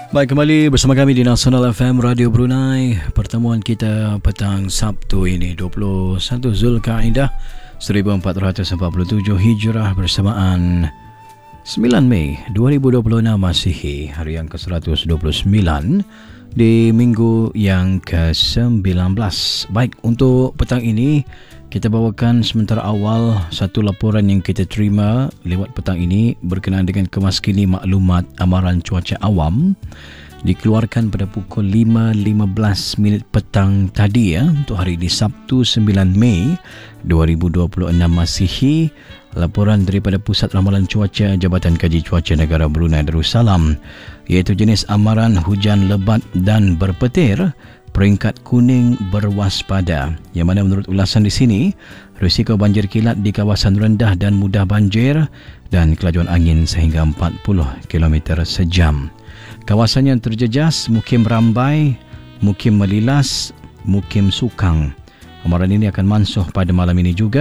Baik, kembali bersama kami di Nasional FM Radio Brunei. Pertemuan kita petang Sabtu ini 21 Zulkaidah 1447 Hijrah bersamaan 9 Mei 2026 Masihi, hari yang ke-129 di minggu yang ke-19. Baik, untuk petang ini kita bawakan sementara awal satu laporan yang kita terima lewat petang ini berkenaan dengan kemaskini maklumat amaran cuaca awam dikeluarkan pada pukul 5.15 petang tadi untuk hari ini Sabtu 9 Mei 2026 Masihi. Laporan daripada Pusat Ramalan Cuaca Jabatan Kaji Cuaca Negara Brunei Darussalam, iaitu jenis amaran hujan lebat dan berpetir peringkat kuning berwaspada, yang mana menurut ulasan di sini risiko banjir kilat di kawasan rendah dan mudah banjir dan kelajuan angin sehingga 40 km sejam. Kawasan yang terjejas Mukim Rambai, Mukim Melilas, Mukim Sukang. Amaran ini akan mansuh pada malam ini juga.